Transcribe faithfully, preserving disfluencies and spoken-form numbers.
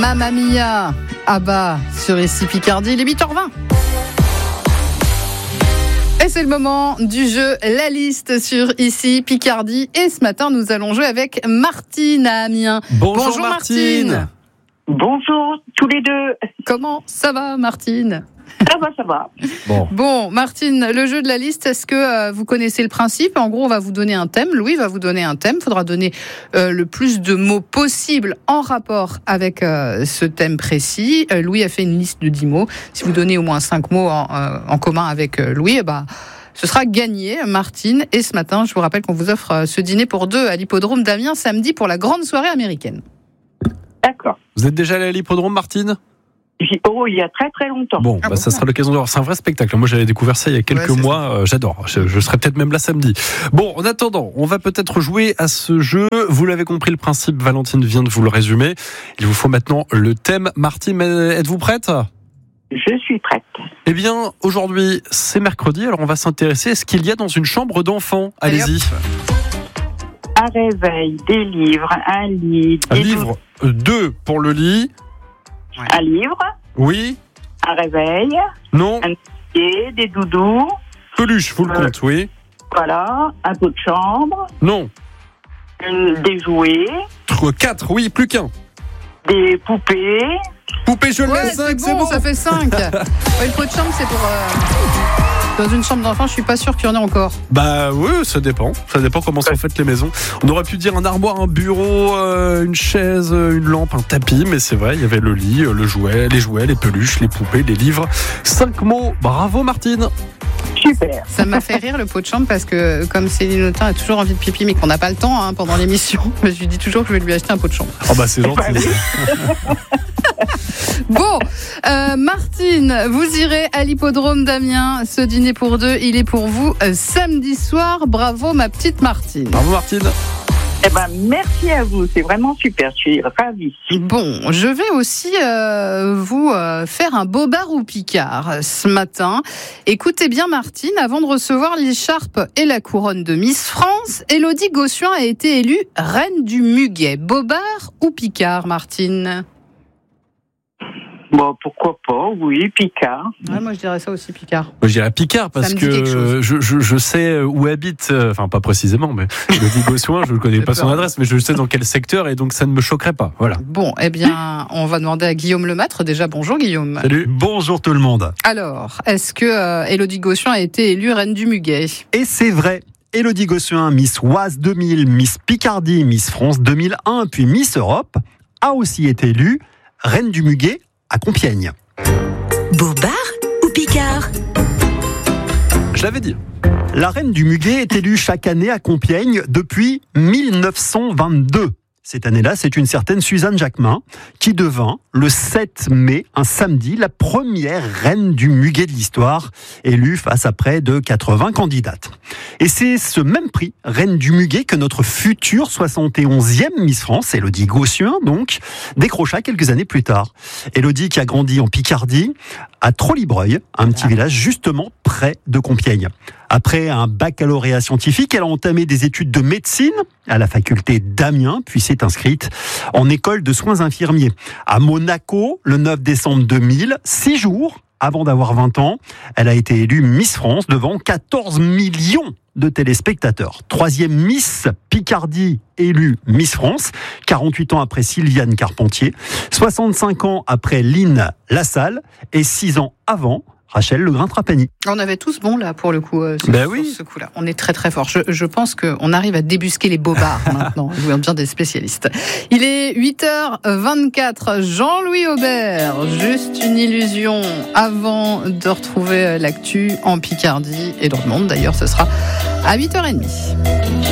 Mamma Mia, Abba sur Ici Picardie, il est huit heures vingt. Et c'est le moment du jeu La Liste sur Ici Picardie. Et ce matin, nous allons jouer avec Martine à Amiens. Bonjour, Bonjour Martine. Martine. Bonjour tous les deux. Comment ça va Martine ? Ça va, ça va. Bon. Bon, Martine, le jeu de la liste, est-ce que euh, vous connaissez le principe ? En gros, on va vous donner un thème. Louis va vous donner un thème. Il faudra donner euh, le plus de mots possible en rapport avec euh, ce thème précis. Euh, Louis a fait une liste de dix mots. Si vous donnez au moins cinq mots en, euh, en commun avec euh, Louis, eh ben, ce sera gagné, Martine. Et ce matin, je vous rappelle qu'on vous offre euh, ce dîner pour deux à l'hippodrome d'Amiens samedi pour la grande soirée américaine. D'accord. Vous êtes déjà allé à l'hippodrome, Martine ? Oh, il y a très très longtemps. Bon, Ah bah, bon, ça sera l'occasion de voir. C'est un vrai spectacle. Moi, j'avais découvert ça il y a quelques Ouais, mois. Euh, j'adore. Je, je serai peut-être même là samedi. Bon, en attendant, on va peut-être jouer à ce jeu. Vous l'avez compris, le principe, Valentine vient de vous le résumer. Il vous faut maintenant le thème. Martine, êtes-vous prête ? Je suis prête. Eh bien, aujourd'hui, c'est mercredi. Alors, on va s'intéresser à ce qu'il y a dans une chambre d'enfant. Allez, Allez-y. Un réveil, des livres, un lit, Un des livre, euh, deux pour le lit. dou- un livre, Oui. un réveil, Non. et des doudous, Peluche, vous le Euh. compte, oui. voilà, un pot de chambre, Non. une- des jouets, Tr- Quatre, oui, plus qu'un. des poupées. Poupée, je le Ouais, mets c'est cinq, bon, c'est bon. ça fait cinq. Ouais, le pot de chambre, c'est pour... euh, Dans une chambre d'enfant, je suis pas sûre qu'il y en ait encore. Bah oui, ça dépend. Ça dépend comment sont faites les maisons. On aurait pu dire un armoire, un bureau, euh, une chaise, euh, une lampe, un tapis, mais c'est vrai, il y avait le lit, euh, le jouet, les jouets, les peluches, les poupées, les livres. Cinq mots. Bravo Martine. Super. Ça m'a fait rire le pot de chambre parce que comme Céline Autain a toujours envie de pipi mais qu'on n'a pas le temps hein, pendant l'émission, je lui dis toujours que je vais lui acheter un pot de chambre. Oh bah c'est gentil. Bon, euh, Martine, vous irez à l'hippodrome d'Amiens. Ce dîner pour deux, il est pour vous euh, samedi soir. Bravo ma petite Martine. Bravo Martine. Eh ben, merci à vous. C'est vraiment super. Je suis ravie. Bon, je vais aussi euh, vous euh, faire un bobard ou picard ce matin. Écoutez bien Martine, avant de recevoir l'écharpe et la couronne de Miss France, Élodie Gossuin a été élue reine du Muguet. Bobard ou picard, Martine ? Bon, pourquoi pas, oui, Picard. Ouais, moi je dirais ça aussi picard. Moi, je dirais Picard parce Ça me dit quelque que chose. je, je, je sais où habite, euh, enfin pas précisément, mais Élodie Gossuin, je ne connais J'ai pas son peur. adresse, mais je sais dans quel secteur et donc ça ne me choquerait pas. Voilà. Bon, eh bien, on va demander à Guillaume Lemaitre. Déjà, bonjour Guillaume. Salut. Bonjour tout le monde. Alors, est-ce que euh, Élodie Gossuin a été élue reine du Muguet ? Et c'est vrai, Élodie Gossuin, Miss Oise deux mille, Miss Picardie, Miss France deux mille un, puis Miss Europe, a aussi été élue reine du Muguet à Compiègne. Bobard ou Picard ? Je l'avais dit. La reine du Muguet est élue chaque année à Compiègne depuis mille neuf cent vingt-deux. Cette année-là, c'est une certaine Suzanne Jacquemin qui devint, le sept mai, un samedi, la première reine du Muguet de l'histoire, élue face à près de quatre-vingts candidates. Et c'est ce même prix, reine du Muguet, que notre future soixante et onzième Miss France, Élodie Gossuin, donc, décrocha quelques années plus tard. Élodie qui a grandi en Picardie, à Trollibreuil, un petit village justement près de Compiègne. Après un baccalauréat scientifique, elle a entamé des études de médecine à la faculté d'Amiens, puis s'est inscrite en école de soins infirmiers à Monaco le neuf décembre deux mille, six jours avant d'avoir vingt ans. Elle a été élue Miss France devant quatorze millions de téléspectateurs. Troisième Miss Picardie élue Miss France, quarante-huit ans après Sylviane Carpentier, soixante-cinq ans après Lynn Lassalle et six ans avant Rachel Legrain-Trapani. On avait tous bon là pour le coup. Euh, sur, Ben sur oui. ce coup-là. On est très très fort. Je, je pense qu'on arrive à débusquer les bobards maintenant. Vous êtes bien des spécialistes. Il est huit heures vingt-quatre. Jean-Louis Aubert. Juste une illusion avant de retrouver l'actu en Picardie et dans le monde. D'ailleurs, ce sera à huit heures trente.